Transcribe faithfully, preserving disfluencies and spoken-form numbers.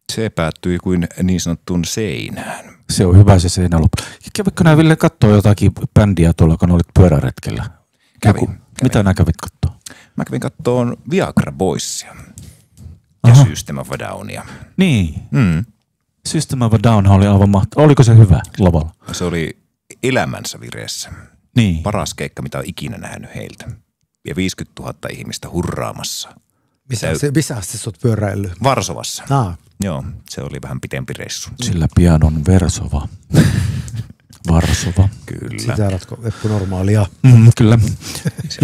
Se päättyi kuin niin sanottuun seinään. Se on hyvä se seinä loppu. Kävitkö nää Ville kattoo jotakin bändiä tuolla, kun olit pyöräretkellä? Kävin, Joku, kävin. Mitä nää kävit kattoo? Mä kävin kattoon Viagra Boysia ja Aha. System of a Downia. Niin. Mm. System of a Down oli aivan mahtava. Oliko se hyvä lavalla? Se oli elämänsä vireessä. Niin. Paras keikka, mitä on ikinä nähnyt heiltä. Ja viisikymmentätuhatta ihmistä hurraamassa. Missä, se, missä asti sä oot pyöräillyt? Varsovassa. Ah. Joo, se oli vähän pitempi reissu. Sillä pian on Versova. Varsova. Kyllä. Sitä ratko Eppu normaalia. Mm, kyllä.